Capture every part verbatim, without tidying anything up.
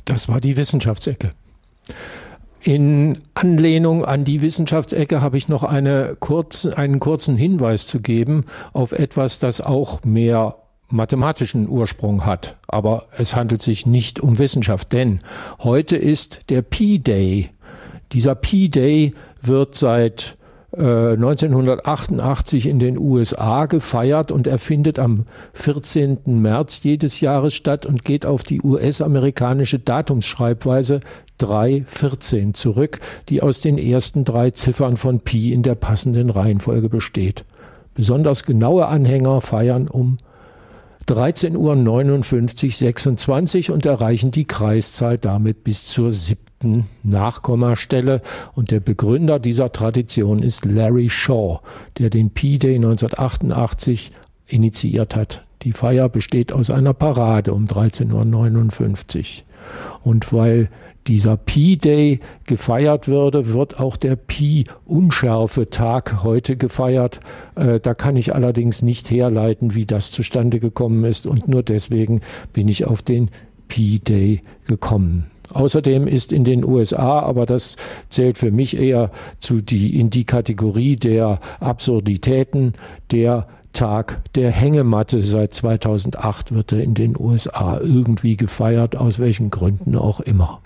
Das war die Wissenschaftsecke. In Anlehnung an die Wissenschaftsecke habe ich noch eine kurz, einen kurzen Hinweis zu geben auf etwas, das auch mehr mathematischen Ursprung hat. Aber es handelt sich nicht um Wissenschaft, denn heute ist der Pi-Day. Dieser Pi-Day wird seit äh, neunzehnhundertachtundachtzig in den U S A gefeiert und er findet am vierzehnten März jedes Jahres statt und geht auf die U S-amerikanische Datumsschreibweise drei vierzehn zurück, die aus den ersten drei Ziffern von Pi in der passenden Reihenfolge besteht. Besonders genaue Anhänger feiern um dreizehn Uhr neunundfünfzig sechsundzwanzig und erreichen die Kreiszahl damit bis zur siebten Nachkommastelle. Und der Begründer dieser Tradition ist Larry Shaw, der den Pi-Day neunzehnhundertachtundachtzig initiiert hat. Die Feier besteht aus einer Parade um dreizehn Uhr neunundfünfzig. Und weil dieser Pi-Day gefeiert würde, wird auch der Pi-Unschärfe-Tag heute gefeiert. Äh, da kann ich allerdings nicht herleiten, wie das zustande gekommen ist und nur deswegen bin ich auf den Pi-Day gekommen. Außerdem ist in den U S A, aber das zählt für mich eher zu die, in die Kategorie der Absurditäten, der Tag der Hängematte. Seit zweitausendacht wird er in den U S A irgendwie gefeiert, aus welchen Gründen auch immer.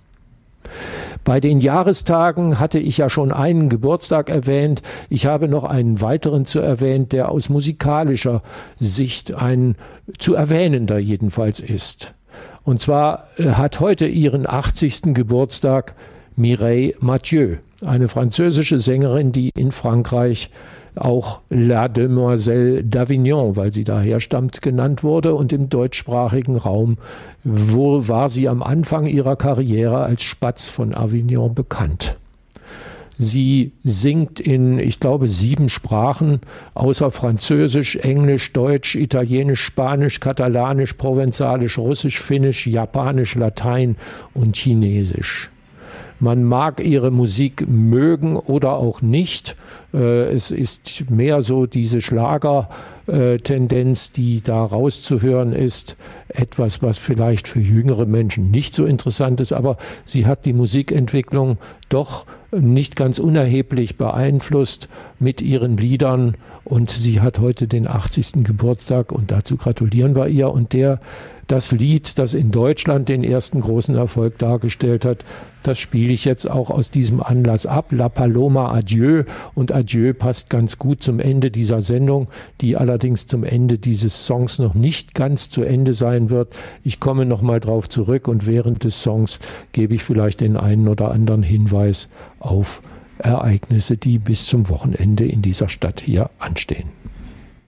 Bei den Jahrestagen hatte ich ja schon einen Geburtstag erwähnt. Ich habe noch einen weiteren zu erwähnen, der aus musikalischer Sicht ein zu erwähnender jedenfalls ist. Und zwar hat heute ihren achtzigsten Geburtstag Mireille Mathieu, eine französische Sängerin, die in Frankreich auch La Demoiselle d'Avignon, weil sie daher stammt, genannt wurde. Und im deutschsprachigen Raum wo war sie am Anfang ihrer Karriere als Spatz von Avignon bekannt. Sie singt in, ich glaube, sieben Sprachen, außer Französisch, Englisch, Deutsch, Italienisch, Spanisch, Katalanisch, Provenzalisch, Russisch, Finnisch, Japanisch, Latein und Chinesisch. Man mag ihre Musik mögen oder auch nicht. Es ist mehr so diese Schlager-Tendenz, die da rauszuhören ist. Etwas, was vielleicht für jüngere Menschen nicht so interessant ist, aber sie hat die Musikentwicklung doch nicht ganz unerheblich beeinflusst mit ihren Liedern und sie hat heute den achtzigsten Geburtstag und dazu gratulieren wir ihr. Und der, das Lied, das in Deutschland den ersten großen Erfolg dargestellt hat, das spiele ich jetzt auch aus diesem Anlass ab. La Paloma Adieu, und Adieu passt ganz gut zum Ende dieser Sendung, die allerdings zum Ende dieses Songs noch nicht ganz zu Ende sein wird. Ich komme noch mal drauf zurück und während des Songs gebe ich vielleicht den einen oder anderen Hinweis auf Ereignisse, die bis zum Wochenende in dieser Stadt hier anstehen.